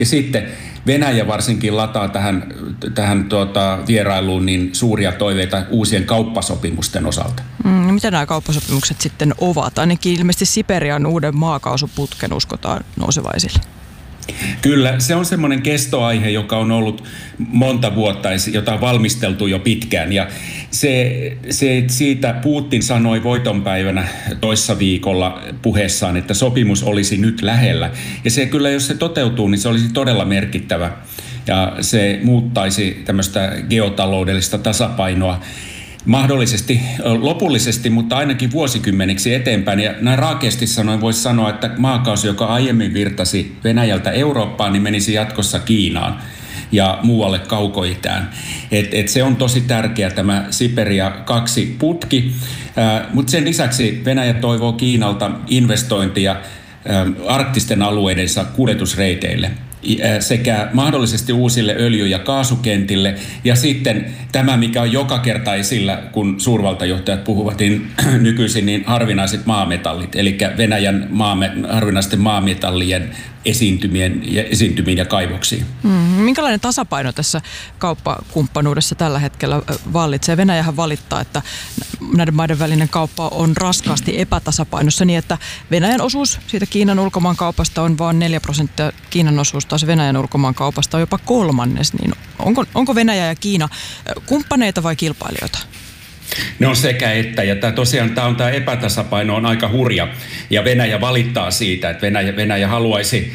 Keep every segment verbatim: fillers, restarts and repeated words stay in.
Ja sitten Venäjä varsinkin lataa tähän, tähän tuota, vierailuun niin suuria toiveita uusien kauppasopimusten osalta. Mm, mitä nämä kauppasopimukset sitten ovat? Ainakin ilmeisesti Siperian uuden maakaasuputken uskotaan nousevan esille. Kyllä, se on semmoinen kestoaihe, joka on ollut monta vuotta, jota on valmisteltu jo pitkään. Ja se, se, siitä Putin sanoi voitonpäivänä toissa viikolla puheessaan, että sopimus olisi nyt lähellä. Ja se kyllä, jos se toteutuu, niin se olisi todella merkittävä. Ja se muuttaisi tämmöistä geotaloudellista tasapainoa mahdollisesti lopullisesti, mutta ainakin vuosikymmeniksi eteenpäin. Ja näin raakeasti sanoen voisi sanoa, että maakaasu, joka aiemmin virtasi Venäjältä Eurooppaan, niin menisi jatkossa Kiinaan ja muualle kaukoitään. Et, et se on tosi tärkeä tämä Siperia kaksi putki, äh, mutta sen lisäksi Venäjä toivoo Kiinalta investointia äh, arktisten alueidensa kuljetusreiteille sekä mahdollisesti uusille öljy- ja kaasukentille. Ja sitten tämä, mikä on joka kerta esillä, kun suurvaltajohtajat puhuvat, niin nykyisin niin harvinaiset maametallit, eli Venäjän maamme, harvinaisten maametallien esiintymien ja, esiintymiin ja kaivoksiin. Mm, minkälainen tasapaino tässä kauppakumppanuudessa tällä hetkellä vallitsee? Venäjähän valittaa, että näiden maiden välinen kauppa on raskaasti epätasapainossa niin, että Venäjän osuus siitä Kiinan ulkomaankaupasta on vain neljä prosenttia, Kiinan osuus taas Venäjän ulkomaankaupasta on jopa kolmannes. Niin onko, onko Venäjä ja Kiina kumppaneita vai kilpailijoita? Ne on sekä että, ja tämä tosiaan tämä on tämä epätasapaino on aika hurja, ja Venäjä valittaa siitä, että Venäjä, Venäjä haluaisi,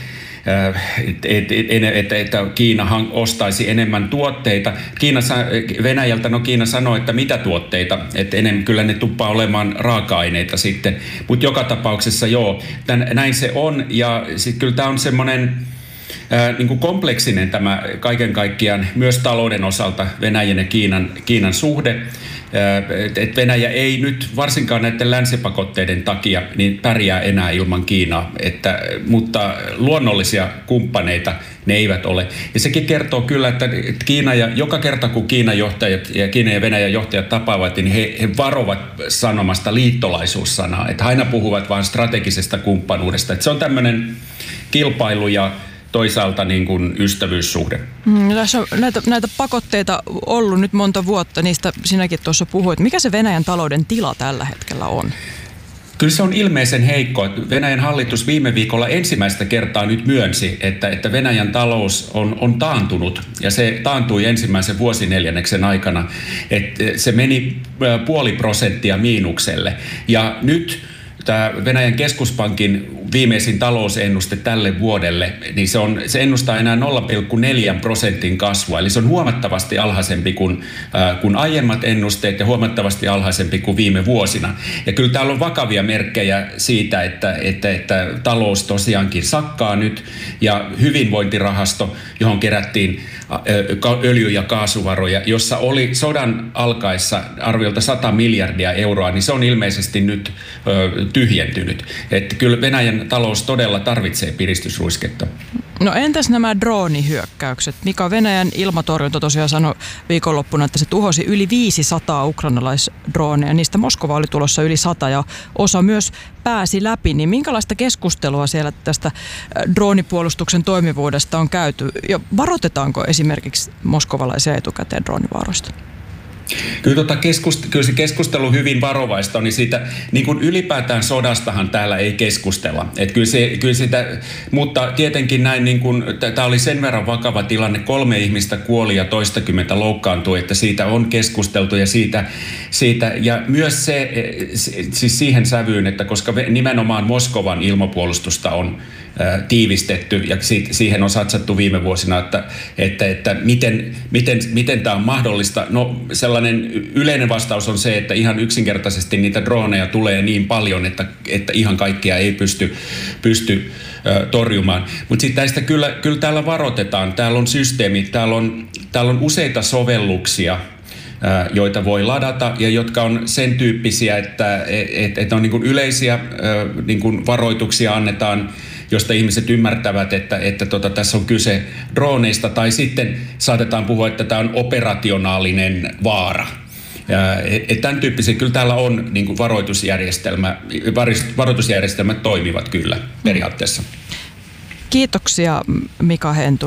että et, et, et Kiina ostaisi enemmän tuotteita. Kiina, Venäjältä, no Kiina sanoi, että mitä tuotteita, että enemmän kyllä ne tuppaa olemaan raaka-aineita sitten, mutta joka tapauksessa joo, tän, näin se on, ja sitten kyllä tämä on semmoinen Äh, niin kuin kompleksinen tämä kaiken kaikkiaan myös talouden osalta Venäjän ja Kiinan, Kiinan suhde. Äh, että Venäjä ei nyt varsinkaan näiden länsipakotteiden takia niin pärjää enää ilman Kiinaa, että, mutta luonnollisia kumppaneita ne eivät ole. Ja sekin kertoo kyllä, että Kiina ja, joka kerta kun Kiinan johtajat ja Kiinan ja Venäjän johtajat tapaavat, niin he, he varovat sanomasta liittolaisuussanaa, että aina puhuvat vain strategisesta kumppanuudesta. Että se on tämmöinen kilpailu ja toisaalta niin kuin ystävyyssuhde. Mm, tässä on näitä, näitä pakotteita ollut nyt monta vuotta, niistä sinäkin tuossa puhuit. Mikä se Venäjän talouden tila tällä hetkellä on? Kyllä se on ilmeisen heikko. Venäjän hallitus viime viikolla ensimmäistä kertaa nyt myönsi, että, että Venäjän talous on, on taantunut, ja se taantui ensimmäisen vuosineljänneksen aikana. Että se meni puoli prosenttia miinukselle, ja nyt tämä Venäjän keskuspankin viimeisin talousennuste tälle vuodelle, niin se, on, se ennustaa enää nolla pilkku neljä prosentin kasvua. Eli se on huomattavasti alhaisempi kuin, äh, kuin aiemmat ennusteet ja huomattavasti alhaisempi kuin viime vuosina. Ja kyllä täällä on vakavia merkkejä siitä, että, että, että talous tosiaankin sakkaa nyt, ja hyvinvointirahasto, johon kerättiin öljy- ja kaasuvaroja, jossa oli sodan alkaessa arviolta sata miljardia euroa, niin se on ilmeisesti nyt ö, tyhjentynyt. Että kyllä Venäjän talous todella tarvitsee piristysruisketta. No entäs nämä droonihyökkäykset? Mika, Venäjän ilmatorjunta tosiaan sanoi viikonloppuna, että se tuhosi yli viisisataa ukrainalaisdrooneja. Niistä Moskova oli tulossa yli sata ja osa myös pääsi läpi. Niin minkälaista keskustelua siellä tästä droonipuolustuksen toimivuudesta on käyty? Ja varoitetaanko esimerkiksi moskovalaisia etukäteen droonivaaroista? Kyllä, tota keskust, kyllä se keskustelu hyvin varovaista on, niin siitä niin kuin ylipäätään sodastahan täällä ei keskustella. Et kyllä se, kyllä sitä, mutta tietenkin näin, niin kuin, tämä oli sen verran vakava tilanne, kolme ihmistä kuoli ja toistakymmentä loukkaantui, että siitä on keskusteltu ja siitä, siitä ja myös se, siis siihen sävyyn, että koska nimenomaan Moskovan ilmapuolustusta on tiivistetty ja siihen on satsattu viime vuosina, että, että, että miten, miten, miten tämä on mahdollista. No sellainen yleinen vastaus on se, että ihan yksinkertaisesti niitä droneja tulee niin paljon, että, että ihan kaikkia ei pysty, pysty äh, torjumaan. Mutta sitten näistä kyllä, kyllä täällä varoitetaan. Täällä on systeemi, täällä on, täällä on useita sovelluksia, joita voi ladata ja jotka on sen tyyppisiä, että et, et on niin kuin yleisiä niin kuin varoituksia annetaan, josta ihmiset ymmärtävät, että, että tota, tässä on kyse droneista, tai sitten saatetaan puhua, että tämä on operationaalinen vaara. Ja, et, tämän tyyppisiä, kyllä täällä on niin kuin varoitusjärjestelmä, varoitusjärjestelmät toimivat kyllä periaatteessa. Kiitoksia Mika Hentunen.